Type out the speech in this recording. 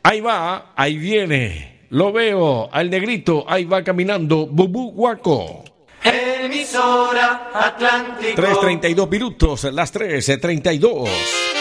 Ahí va, ahí viene. Lo veo, al negrito, ahí va caminando. Bubú Guaco. Emisora Atlántico. 3:32 minutos, las 3:32.